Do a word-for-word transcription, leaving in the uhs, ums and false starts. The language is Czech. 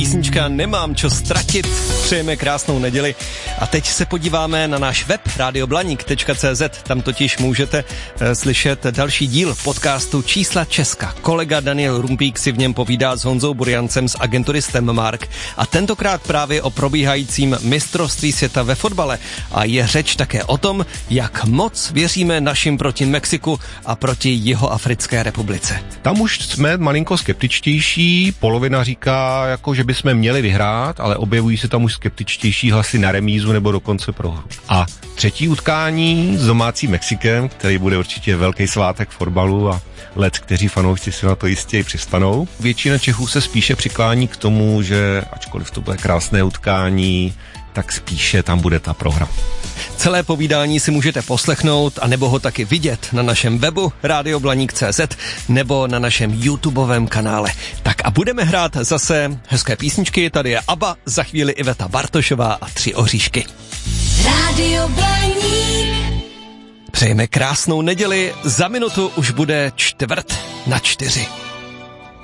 Písnička Nemám čo ztratit, přejeme krásnou neděli a teď se podíváme na náš web radio blaník tečka cé zet, tam totiž můžete e, slyšet další díl podcastu Čísla Česka. Kolega Daniel Rumpík si v něm povídá s Honzou Buriancem z agentury Stemmark a tentokrát právě o probíhajícím mistrovství světa ve fotbale a je řeč také o tom, jak moc věříme našim proti Mexiku a proti Jihoafrické republice. Tam už jsme malinko skeptičtější, polovina říká, jako, že bychom měli vyhrát, ale objevují se tam už skeptičtější hlasy na remízu nebo dokonce prohru. A třetí utkání s domácím Mexikem, který bude určitě velký svátek fotbalu a let, kteří fanoušci si na to jistě i přistanou. Většina Čechů se spíše přiklání k tomu, že ačkoliv to bude krásné utkání, tak spíše tam bude ta prohra. Celé povídání si můžete poslechnout a nebo ho taky vidět na našem webu radio blaník tečka cé zet nebo na našem YouTubeovém kanále. Tak a budeme hrát zase hezké písničky, tady je ABBA, za chvíli Iveta Bartošová a Tři oříšky. Radio Blaník. Přejeme krásnou neděli, za minutu už bude čtvrt na čtyři.